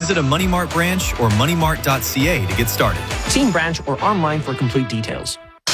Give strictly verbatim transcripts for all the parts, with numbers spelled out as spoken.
Visit a Money Mart branch or money mart dot c a to get started. See in branch or online for complete details.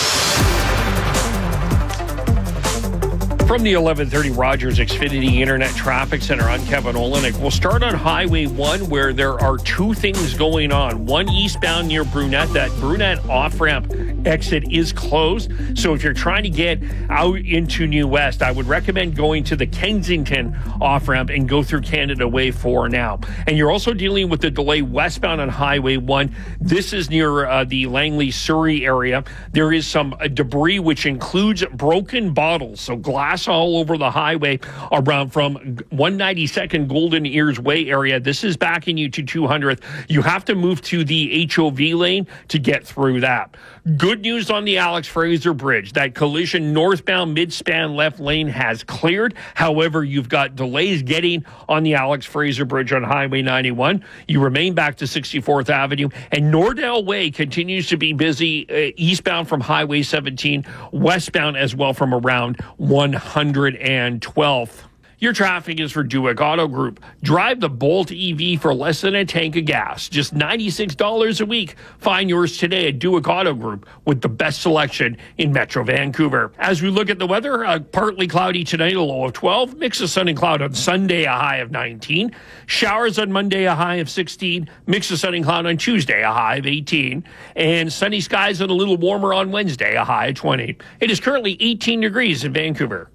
From the eleven thirty Rogers Xfinity Internet Traffic Center, I'm Kevin Olenek. We'll start on Highway one, where there are two things going on. One eastbound near Brunette. That Brunette off-ramp exit is closed. So if you're trying to get out into New West, I would recommend going to the Kensington off-ramp and go through Canada Way four now. And you're also dealing with the delay westbound on Highway one. This is near uh, the Langley-Surrey area. There is some uh, debris, which includes broken bottles, so glass all over the highway around from one ninety-second Golden Ears Way area. This is backing you to two hundredth. You have to move to the H O V lane to get through that. Good news on the Alex Fraser Bridge. That collision northbound mid-span left lane has cleared. However, you've got delays getting on the Alex Fraser Bridge on Highway ninety-one. You remain back to sixty-fourth Avenue, and Nordell Way continues to be busy uh, eastbound from Highway seventeen, westbound as well from around one hundred twelfth. Your traffic is for Duick Auto Group. Drive the Bolt E V for less than a tank of gas. Just ninety-six dollars a week. Find yours today at Duick Auto Group with the best selection in Metro Vancouver. As we look at the weather, uh, partly cloudy tonight, a low of twelve. Mix of sun and cloud on Sunday, a high of nineteen. Showers on Monday, a high of sixteen. Mix of sun and cloud on Tuesday, a high of eighteen. And sunny skies and a little warmer on Wednesday, a high of twenty. It is currently eighteen degrees in Vancouver.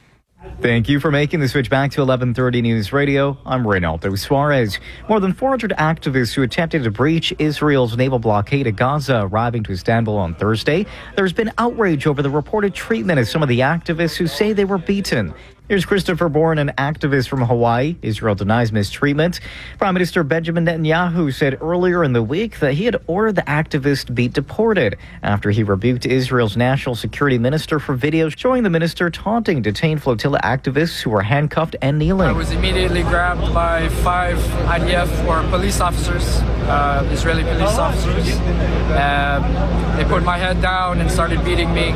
Thank you for making the switch back to eleven thirty News Radio. I'm Reynaldo Suarez. More than four hundred activists who attempted to breach Israel's naval blockade of Gaza arriving to Istanbul on Thursday. There's been outrage over the reported treatment of some of the activists who say they were beaten. Here's Christopher Bourne, an activist from Hawaii. Israel denies mistreatment. Prime Minister Benjamin Netanyahu said earlier in the week that he had ordered the activist be deported after he rebuked Israel's national security minister for videos showing the minister taunting detained flotilla activists who were handcuffed and kneeling. I was immediately grabbed by five I D F or police officers, uh, Israeli police officers. Um, they put my head down and started beating me.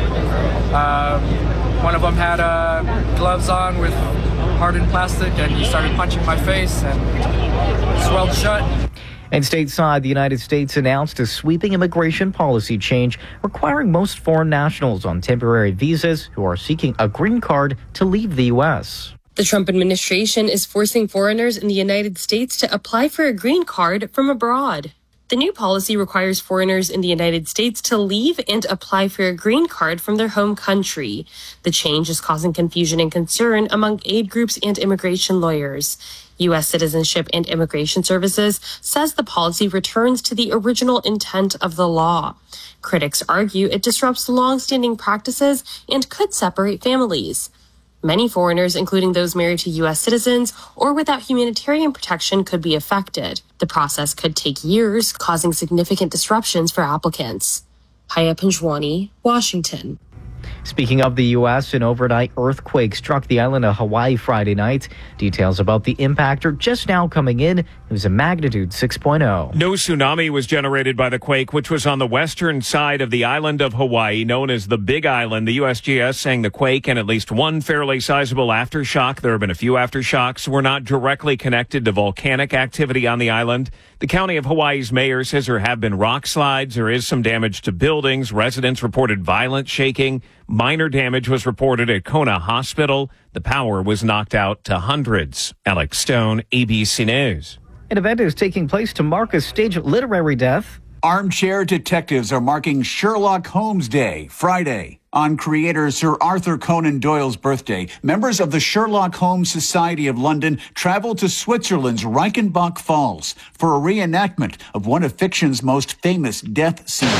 Um, One of them had uh, gloves on with hardened plastic, and he started punching my face and swelled shut. And stateside, the United States announced a sweeping immigration policy change requiring most foreign nationals on temporary visas who are seeking a green card to leave the U S. The Trump administration is forcing foreigners in the United States to apply for a green card from abroad. The new policy requires foreigners in the United States to leave and apply for a green card from their home country. The change is causing confusion and concern among aid groups and immigration lawyers. U S Citizenship and Immigration Services says the policy returns to the original intent of the law. Critics argue it disrupts long-standing practices and could separate families. Many foreigners, including those married to U S citizens or without humanitarian protection, could be affected. The process could take years, causing significant disruptions for applicants. Haya Panjwani, Washington. Speaking of the U S, an overnight earthquake struck the island of Hawaii Friday night. Details about the impact are just now coming in. It was a magnitude six point oh. No tsunami was generated by the quake, which was on the western side of the island of Hawaii, known as the Big Island. The U S G S saying the quake and at least one fairly sizable aftershock, there have been a few aftershocks, were not directly connected to volcanic activity on the island. The county of Hawaii's mayor says there have been rock slides. There is some damage to buildings. Residents reported violent shaking. Minor damage was reported at Kona Hospital. The power was knocked out to hundreds. Alex Stone, A B C News. An event is taking place to mark a stage literary death. Armchair detectives are marking Sherlock Holmes Day, Friday. On creator Sir Arthur Conan Doyle's birthday, members of the Sherlock Holmes Society of London travel to Switzerland's Reichenbach Falls for a reenactment of one of fiction's most famous death scenes.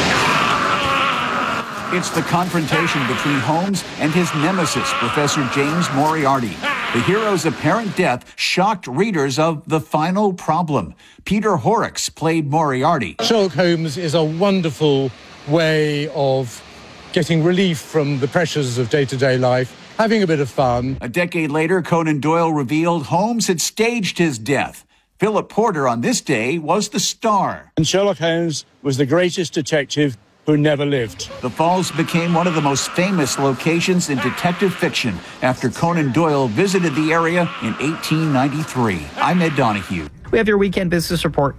It's the confrontation between Holmes and his nemesis, Professor James Moriarty. The hero's apparent death shocked readers of The Final Problem. Peter Horrocks played Moriarty. Sherlock Holmes is a wonderful way of getting relief from the pressures of day-to-day life, having a bit of fun. A decade later, Conan Doyle revealed Holmes had staged his death. Philip Porter on this day was the star. And Sherlock Holmes was the greatest detective who never lived. The Falls became one of the most famous locations in detective fiction after Conan Doyle visited the area in eighteen ninety-three. I'm Ed Donahue. We have your weekend business report.